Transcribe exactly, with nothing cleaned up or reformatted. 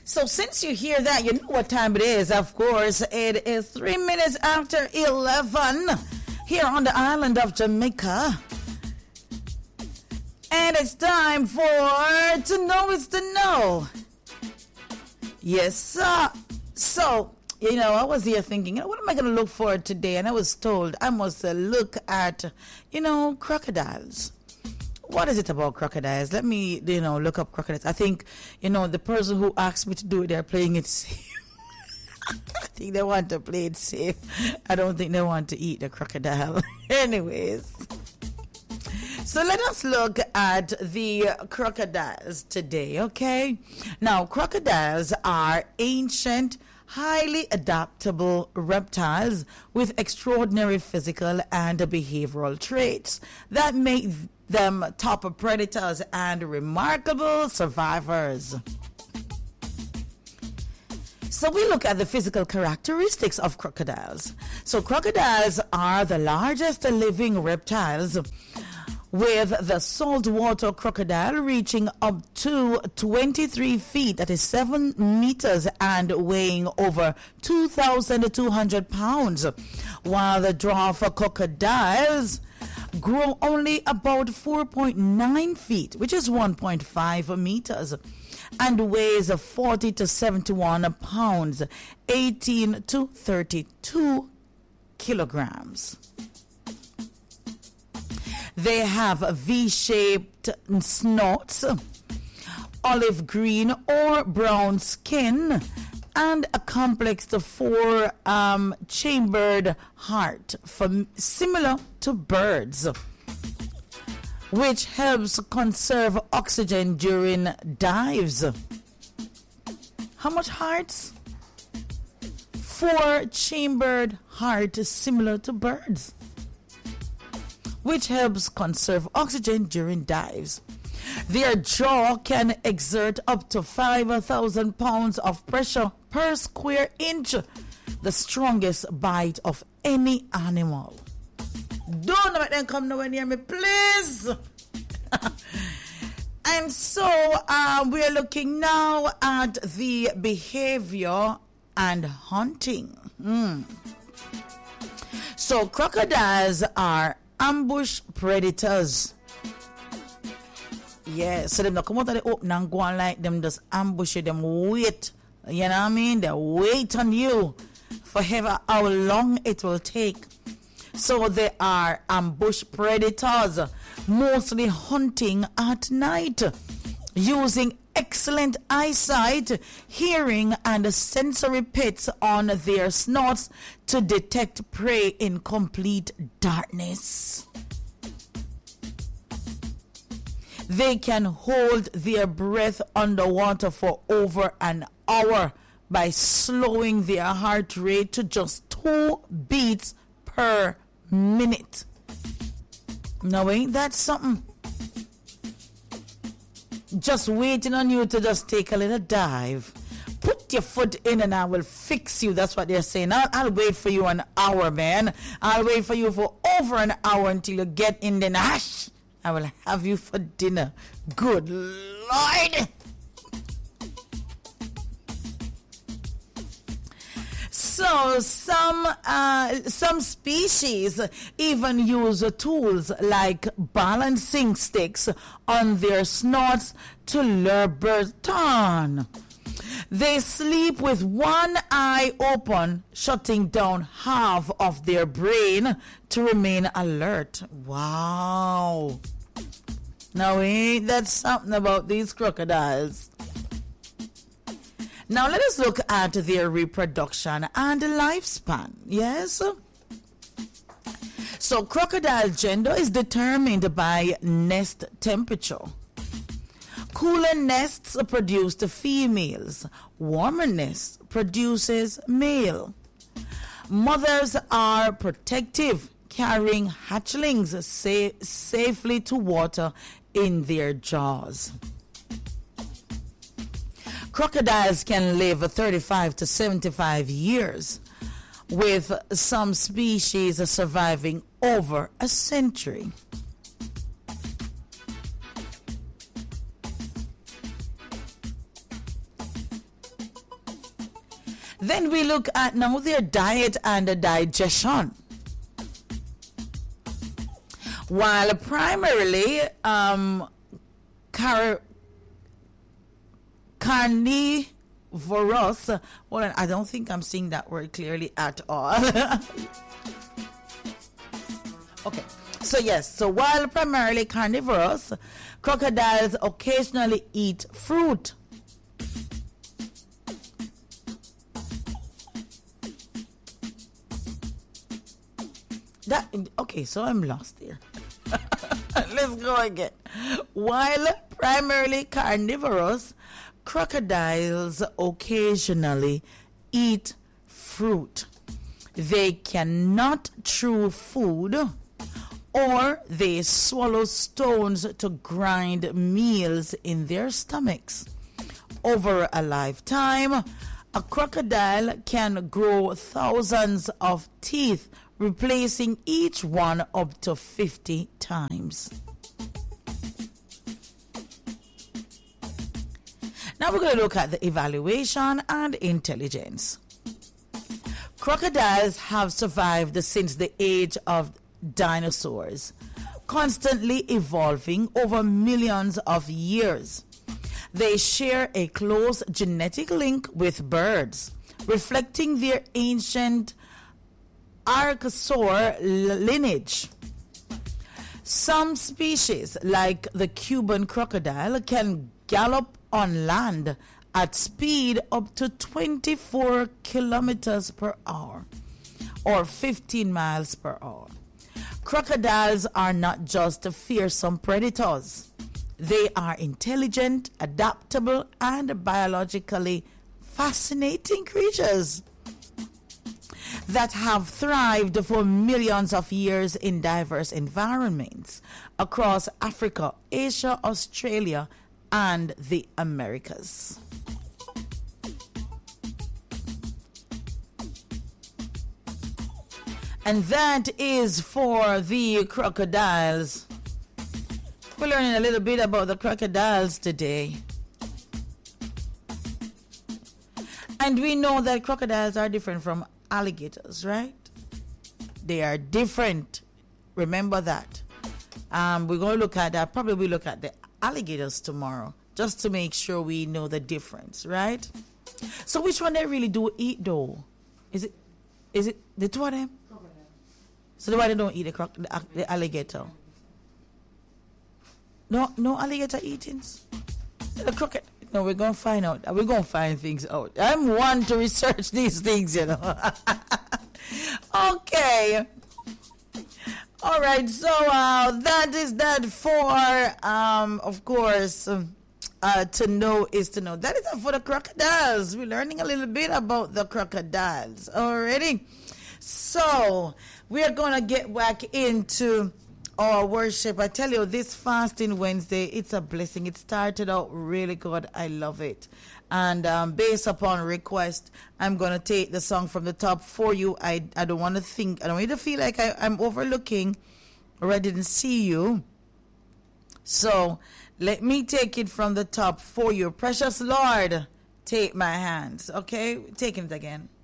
So since you hear that, you know what time it is. Of course, it is three minutes after eleven here on the island of Jamaica. And it's time for To Know Is To Know. Yes, sir. So, you know, I was here thinking, you know, what am I going to look for today? And I was told I must uh, look at, you know, crocodiles. What is it about crocodiles? Let me, you know, look up crocodiles. I think, you know, the person who asked me to do it, they're playing it safe. I think they want to play it safe. I don't think they want to eat the crocodile. Anyways. So let us look at the crocodiles today, okay? Now, crocodiles are ancient, highly adaptable reptiles with extraordinary physical and behavioral traits that make them top predators and remarkable survivors. So we look at the physical characteristics of crocodiles. So crocodiles are the largest living reptiles, with the saltwater crocodile reaching up to twenty-three feet, that is seven meters, and weighing over two thousand two hundred pounds, while the dwarf crocodiles grow only about four point nine feet, which is one point five meters, and weighs forty to seventy-one pounds, eighteen to thirty-two kilograms. They have V-shaped snouts, olive green or brown skin, and a complex four um, chambered heart, from, similar to birds, which helps conserve oxygen during dives. How much hearts? Four chambered heart, similar to birds, which helps conserve oxygen during dives. Their jaw can exert up to five thousand pounds of pressure per square inch, the strongest bite of any animal. Don't let them come nowhere near me, please. And so uh, we're looking now at the behavior and hunting. Mm. So crocodiles are ambush predators. Yeah, so them not come out of the open and go on like them, just ambush you, them wait. You know what I mean? They wait on you for however how long it will take. So they are ambush predators, mostly hunting at night, using excellent eyesight, hearing, and sensory pits on their snouts to detect prey in complete darkness. They can hold their breath underwater for over an hour by slowing their heart rate to just two beats per minute. Now, ain't that something? Just waiting on you to just take a little dive. Put your foot in and I will fix you. That's what they're saying. I'll, I'll wait for you an hour, man. I'll wait for you for over an hour until you get in the nash. I will have you for dinner. Good Lord. So some uh, some species even use tools like balancing sticks on their snouts to lure birds on. They sleep with one eye open, shutting down half of their brain to remain alert. Wow. Now, ain't that something about these crocodiles? Now, let us look at their reproduction and lifespan. Yes? So, crocodile gender is determined by nest temperature. Cooler nests produce the females. Warmer nests produces male. Mothers are protective, carrying hatchlings sa- safely to water in their jaws. Crocodiles can live thirty-five to seventy-five years, with some species surviving over a century. Then we look at now their diet and the digestion. While primarily um, car- carnivorous, well, I don't think I'm seeing that word clearly at all. Okay, so yes, so while primarily carnivorous, crocodiles occasionally eat fruit. That okay, so I'm lost here. Let's go again. While primarily carnivorous, crocodiles occasionally eat fruit. They cannot chew food, or they swallow stones to grind meals in their stomachs. Over a lifetime, a crocodile can grow thousands of teeth, replacing each one up to fifty times. Now we're going to look at the evaluation and intelligence. Crocodiles have survived since the age of dinosaurs, constantly evolving over millions of years. They share a close genetic link with birds, reflecting their ancient archosaur lineage. Some species, like the Cuban crocodile, can gallop on land at speed up to twenty-four kilometers per hour or fifteen miles per hour. Crocodiles are not just fearsome predators. They are intelligent, adaptable, and biologically fascinating creatures that have thrived for millions of years in diverse environments across Africa, Asia, Australia, and the Americas. And that is for the crocodiles. We're learning a little bit about the crocodiles today. And we know that crocodiles are different from alligators, right? They are different. Remember that. Um, we're going to look at that. Probably we'll look at the alligators tomorrow, just to make sure we know the difference, right? So which one they really do eat though? Is it is it the two of them? So why they don't eat the, croc- the, the alligator? No, no alligator eatings. The crooked. No, we're gonna find out. We're gonna find things out. I'm one to research these things, you know. Okay. All right. So uh, that is that for, um, of course, uh, to know is to know. That is it for the crocodiles. We're learning a little bit about the crocodiles already. So we are gonna get back into our worship. I tell you, this fasting Wednesday, it's a blessing. It started out really good. I love it. And um, based upon request, I'm going to take the song from the top for you. I, I don't want to think, I don't want you to feel like I, I'm overlooking or I didn't see you. So let me take it from the top for you. Precious Lord, take my hands. Okay? Taking it again.